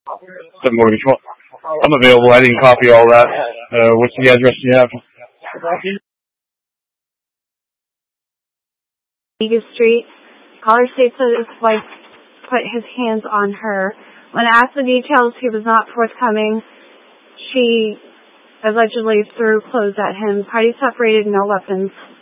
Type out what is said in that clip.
The mortgage. I'm available. I didn't copy all that. What's the address you have? Vegas Street. Caller states that his wife put his hands on her. When asked the details, he was not forthcoming. She allegedly threw clothes at him. Parties separated, no weapons.